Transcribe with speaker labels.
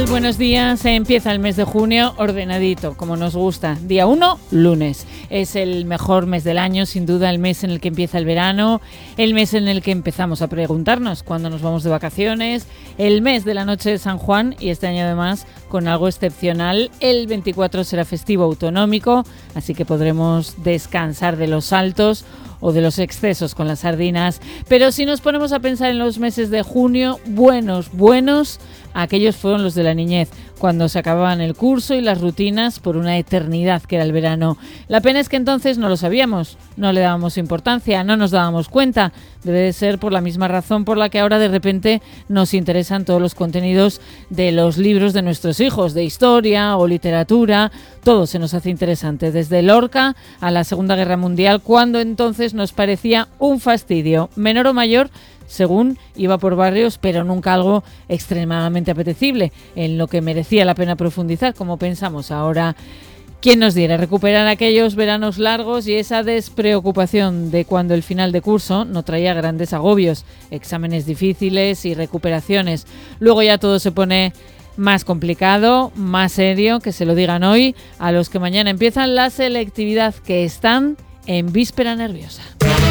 Speaker 1: Buenos días, empieza el mes de junio ordenadito, como nos gusta. Día 1, lunes. Es el mejor mes del año, sin duda, el mes en el que empieza el verano, el mes en el que empezamos a preguntarnos cuándo nos vamos de vacaciones, el mes de la noche de San Juan y este año además con algo excepcional. El 24 será festivo autonómico, así que podremos descansar de los saltos o de los excesos con las sardinas. Pero si nos ponemos a pensar en los meses de junio, buenos, aquellos fueron los de la niñez, cuando se acababan el curso y las rutinas por una eternidad que era el verano. La pena es que entonces no lo sabíamos, no le dábamos importancia, no nos dábamos cuenta. Debe de ser por la misma razón por la que ahora de repente nos interesan todos los contenidos de los libros de nuestros hijos, de historia o literatura. Todo se nos hace interesante, desde Lorca a la Segunda Guerra Mundial, cuando entonces nos parecía un fastidio, menor o mayor, según iba por barrios, pero nunca algo extremadamente apetecible, en lo que merecía la pena profundizar, como pensamos ahora. ¿Quién nos diera recuperar aquellos veranos largos y esa despreocupación de cuando el final de curso no traía grandes agobios, exámenes difíciles y recuperaciones? Luego ya todo se pone más complicado, más serio, que se lo digan hoy a los que mañana empiezan la selectividad, que están en víspera nerviosa.